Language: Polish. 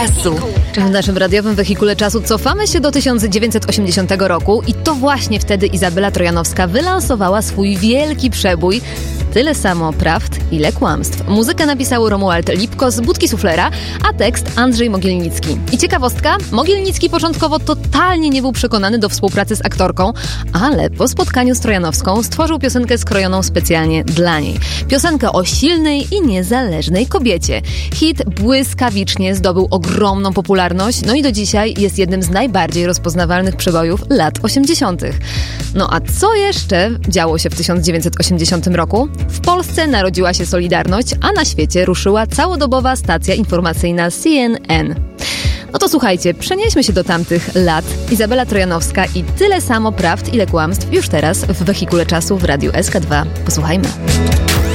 W naszym radiowym wehikule czasu cofamy się do 1980 roku i to właśnie wtedy Izabela Trojanowska wylansowała swój wielki przebój Tyle samo prawd, ile kłamstw. Muzykę napisał Romuald Lipko z Budki Suflera, a tekst Andrzej Mogielnicki. I ciekawostka, Mogielnicki początkowo totalnie nie był przekonany do współpracy z aktorką, ale po spotkaniu z Trojanowską stworzył piosenkę skrojoną specjalnie dla niej. Piosenkę o silnej i niezależnej kobiecie. Hit błyskawicznie zdobył ogromną popularność, no i do dzisiaj jest jednym z najbardziej rozpoznawalnych przebojów lat 80. No a co jeszcze działo się w 1980 roku? W Polsce narodziła się Solidarność, a na świecie ruszyła całodobowa stacja informacyjna CNN. No to słuchajcie, przenieśmy się do tamtych lat. Izabela Trojanowska i tyle samo prawd, ile kłamstw już teraz w wehikule czasu w Radiu SK2. Posłuchajmy.